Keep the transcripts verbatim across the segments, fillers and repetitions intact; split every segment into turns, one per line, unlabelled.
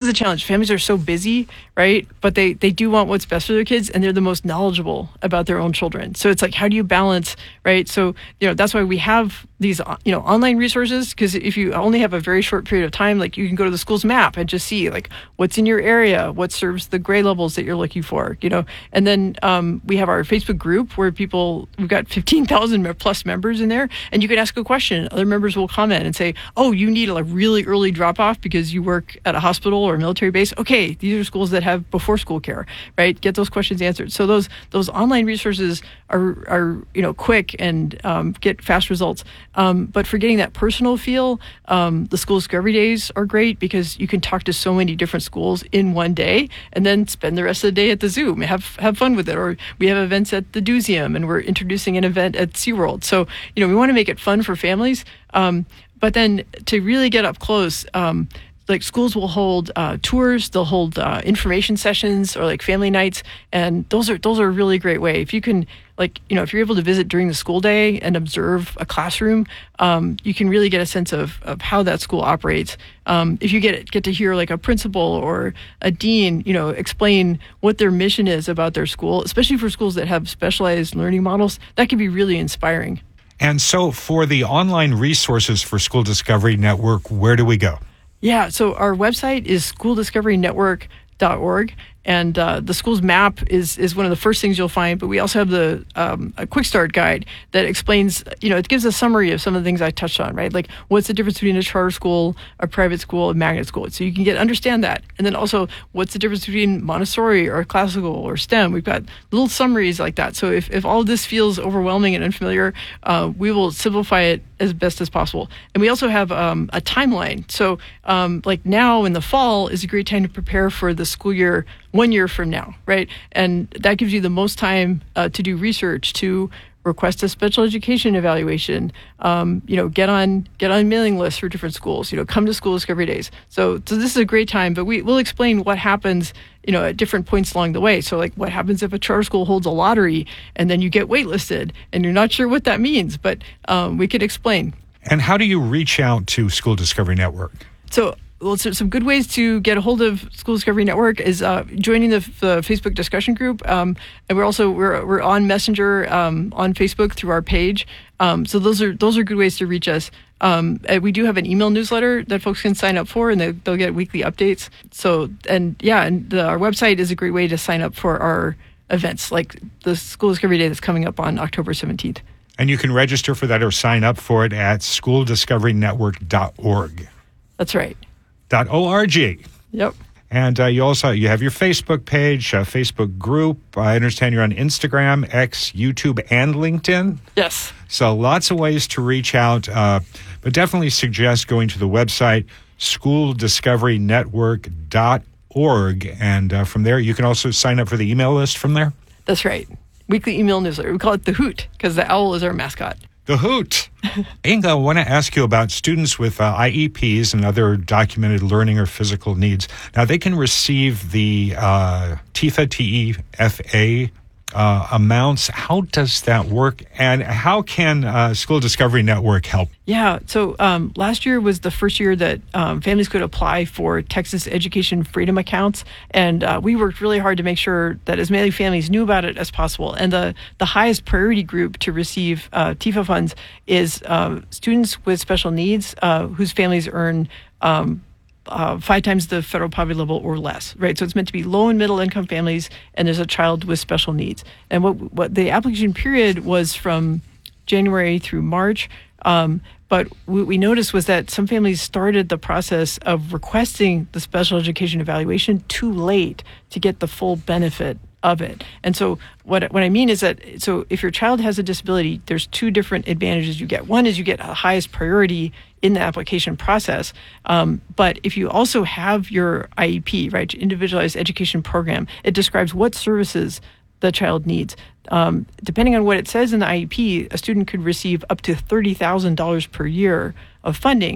the challenge. Families are so busy, right? But they, they do want what's best for their kids, and they're the most knowledgeable about their own children. So it's like, how do you balance, right? So, you know, that's why we have these, you know, online resources, because if you only have a very short period of time, like you can go to the school's map and just see like what's in your area, what serves the grade levels that you're looking for, you know. And then um, we have our Facebook group where people, we've got fifteen thousand plus members in there, and you can ask a question. Other members will comment and say, oh, you need a really early drop off because you work at a hospital or a military base. Okay, these are schools that have before school care, right? Get those questions answered. So those those online resources are, are you know, quick and um, get fast results. Um, but for getting that personal feel, um, the School Discovery Days are great because you can talk to so many different schools in one day and then spend the rest of the day at the zoo. Have have fun with it. Or we have events at the Dooseum, and we're introducing an event at SeaWorld. So, you know, we want to make it fun for families. Um, but then to really get up close, um, like schools will hold uh, tours, they'll hold uh, information sessions or like family nights, and those are those are a really great way. If you can, like, you know, if you're able to visit during the school day and observe a classroom, um, you can really get a sense of, of how that school operates. Um, if you get get to hear like a principal or a dean, you know, explain what their mission is about their school, especially for schools that have specialized learning models, that can be really inspiring.
And so for the online resources for School Discovery Network, where do we go?
Yeah, so our website is school discovery network dot org, and uh, the school's map is is one of the first things you'll find. But we also have the um, a quick start guide that explains, you know, it gives a summary of some of the things I touched on, right? Like what's the difference between a charter school, a private school, a magnet school, so you can get understand that. And then also what's the difference between Montessori or classical or STEM. We've got little summaries like that. So if if all of this feels overwhelming and unfamiliar, uh, we will simplify it as best as possible. And we also have um, a timeline. So um, like now in the fall is a great time to prepare for the school year one year from now, right? And that gives you the most time uh, to do research, to request a special education evaluation, um, you know, get on get on mailing lists for different schools, you know, come to School Discovery Days. So, so this is a great time, but we will explain what happens, you know, at different points along the way. So like what happens if a charter school holds a lottery and then you get waitlisted and you're not sure what that means, but um, we could explain.
And how do you reach out to School Discovery Network?
So, well, so some good ways to get a hold of School Discovery Network is uh, joining the, the Facebook discussion group, um, and we're also we're we're on Messenger um, on Facebook through our page. Um, so those are those are good ways to reach us. Um, and we do have an email newsletter that folks can sign up for, and they, they'll get weekly updates. So and yeah, and the, our website is a great way to sign up for our events, like the School Discovery Day that's coming up on October seventeenth.
And you can register for that or sign up for it at school discovery network dot org.
That's right.
Dot org.
Yep.
And uh, you also you have your Facebook page, uh, Facebook group. I understand you're on Instagram, X, YouTube, and LinkedIn.
Yes.
So lots of ways to reach out, uh, but definitely suggest going to the website school discovery network dot org, and uh, from there you can also sign up for the email list from there.
That's right. Weekly email newsletter. We call it the Hoot because the owl is our mascot.
The Hoot. Inga, I want to ask you about students with uh, I E Ps and other documented learning or physical needs. Now, they can receive the uh, T I F A, T E F A uh, amounts. How does that work? And how can uh, School Discovery Network help?
Yeah, so um, last year was the first year that um, families could apply for Texas Education Freedom accounts, and uh, we worked really hard to make sure that as many families knew about it as possible. And the, the highest priority group to receive uh, T I F A funds is uh, students with special needs uh, whose families earn um, uh, five times the federal poverty level or less, right? So it's meant to be low and middle income families, and there's a child with special needs. And what what the application period was from January through March. Um, But what we noticed was that some families started the process of requesting the special education evaluation too late to get the full benefit of it. And so what what I mean is that, so if your child has a disability, there's two different advantages you get. One is you get a highest priority in the application process. Um, but if you also have your I E P, right, Individualized Education Program, it describes what services the child needs. Um, depending on what it says in the I E P, a student could receive up to thirty thousand dollars per year of funding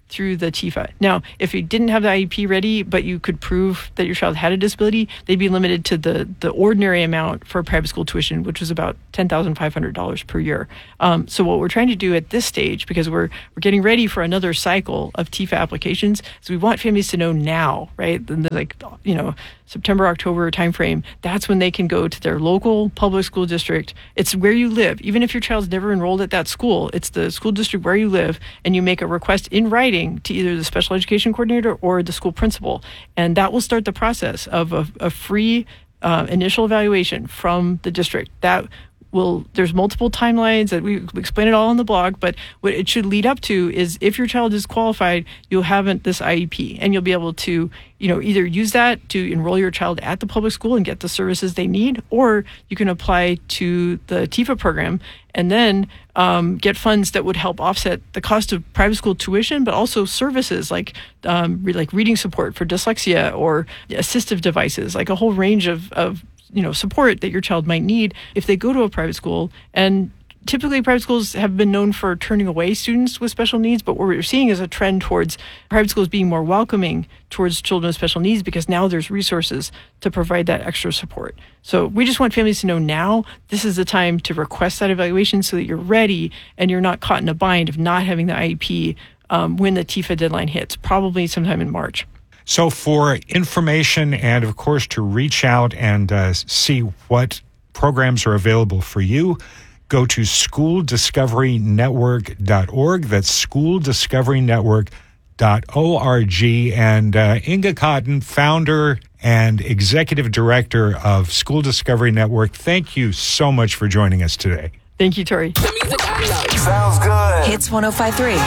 through the T I F A. Now, if you didn't have the I E P ready, but you could prove that your child had a disability, they'd be limited to the, the ordinary amount for private school tuition, which was about ten thousand five hundred dollars per year. Um, so what we're trying to do at this stage, because we're we're getting ready for another cycle of T I F A applications, is we want families to know now, right? And the, like, you know, September, October timeframe, that's when they can go to their local public school district. It's where you live. Even if your child's never enrolled at that school, it's the school district where you live, and you make a request in writing to either the special education coordinator or the school principal. And that will start the process of a, a free uh, initial evaluation from the district. That will, there's multiple timelines that we explain it all on the blog, but what it should lead up to is if your child is qualified, you'll have this I E P, and you'll be able to, you know, either use that to enroll your child at the public school and get the services they need, or you can apply to the T I F A program and then um, get funds that would help offset the cost of private school tuition, but also services like um, re- like reading support for dyslexia or assistive devices, like a whole range of, of you know, support that your child might need if they go to a private school. And typically private schools have been known for turning away students with special needs, but what we're seeing is a trend towards private schools being more welcoming towards children with special needs, because now there's resources to provide that extra support. So we just want families to know now this is the time to request that evaluation so that you're ready and you're not caught in a bind of not having the I E P um, when the T I F A deadline hits, probably sometime in March.
So for information and, of course, to reach out and uh, see what programs are available for you, go to school discovery network dot org. That's school discovery network dot org. And uh, Inga Cotton, founder and executive director of School Discovery Network, thank you so much for joining us today.
Thank you, Tori.
The music I love. Sounds good. Hits one oh five point three.